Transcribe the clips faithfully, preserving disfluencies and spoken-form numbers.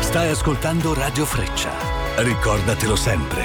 Stai ascoltando Radio Freccia. Ricordatelo sempre.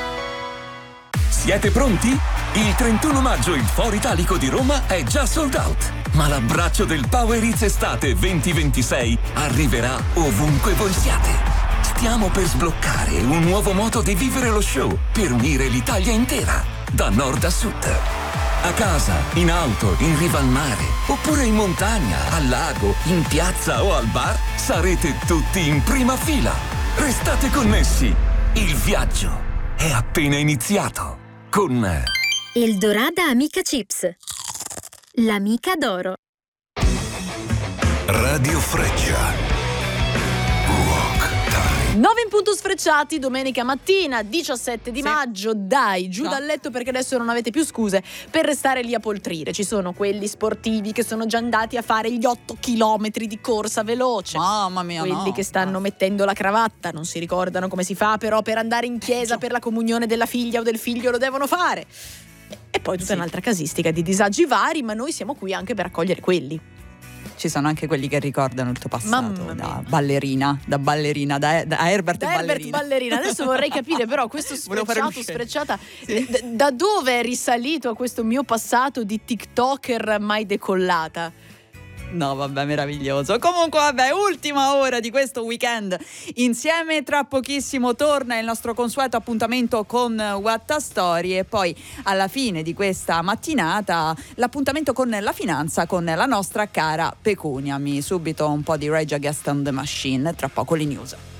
Siete pronti? Il trentuno maggio il Foro Italico di Roma è già sold out. Ma l'abbraccio del Power Hits Estate venti ventisei arriverà ovunque voi siate. Stiamo per sbloccare un nuovo modo di vivere lo show per unire l'Italia intera, da nord a sud. A casa, in auto, in riva al mare, oppure in montagna, al lago, in piazza o al bar, sarete tutti in prima fila. Restate connessi. Il viaggio è appena iniziato. Con Eldorada Amica Chips. L'amica d'oro. Radio Freccia. nove in punto sfrecciati, domenica mattina, diciassette di Sì. maggio. Dai, giù No. dal letto perché adesso non avete più scuse per restare lì a poltrire. Ci sono quelli sportivi che sono già andati a fare gli otto chilometri di corsa veloce. Mamma mia, Quelli no. che stanno No. mettendo la cravatta, non si ricordano come si fa, però per andare in chiesa per la comunione della figlia o del figlio lo devono fare. E poi tutta Sì. un'altra casistica di disagi vari, ma noi siamo qui anche per accogliere quelli. Ci sono anche quelli che ricordano il tuo passato, Mamma da mia. ballerina, da ballerina, da, da Herbert Da Herbert ballerina. ballerina. Adesso vorrei capire però questo Volevo fare sfrecciato, un scemo. sfrecciata, Sì. d- da dove è risalito a questo mio passato di TikToker mai decollata? No, vabbè, meraviglioso. Comunque, vabbè, ultima ora di questo weekend insieme. Tra pochissimo torna il nostro consueto appuntamento con What a Story e poi alla fine di questa mattinata l'appuntamento con la finanza con la nostra cara Pecuniami. Subito un po' di Rage Against the Machine, tra poco le news.